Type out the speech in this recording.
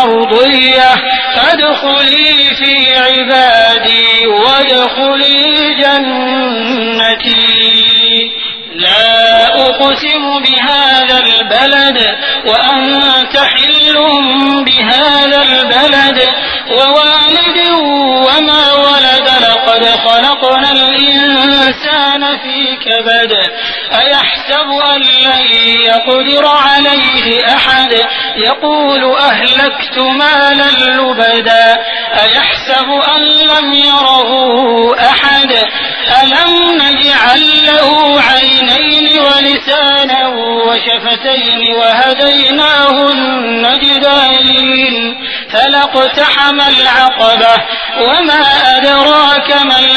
مرضية فادخلي في عبادي وادخلي جنتي. لا أقسم بهذا البلد وأنت حل بهذا البلد ووالد وما ولد لقد خلقنا الإنسان في كبد أيحسب أن لن يقدر عليه أحد يقول أهلكت مالا لبدا أيحسب أن لم يره أحد ألم نجعل له عينين ولسانا وشفتين وهديناه النجدين فلا اقتحم العقبة وما أدراك ما